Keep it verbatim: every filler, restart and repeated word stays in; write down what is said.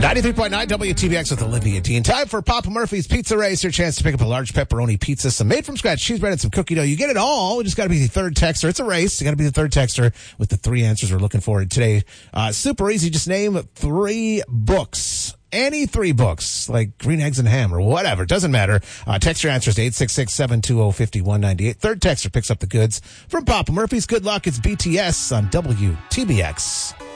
ninety-three point nine W T B X with Olivia Dean. Time for Papa Murphy's Pizza Race. Your chance to pick up a large pepperoni pizza, some made from scratch cheese bread, and some cookie dough. You get it all. You just got to be the third texter. It's a race. You got to be the third texter with the three answers we're looking for today. Uh, super easy. Just name three books. Any three books, like Green Eggs and Ham or whatever. Doesn't matter. Uh, text your answers to eight six six, seven two zero, five one nine eight. Third texter picks up the goods from Papa Murphy's. Good luck. It's B T S on W T B X.